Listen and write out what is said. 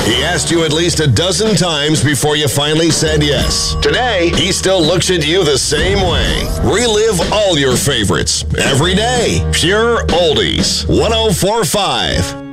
He asked you at least a dozen times before you finally said yes. Today, he still looks at you the same way. Relive all your favorites every day. Pure Oldies. 104.5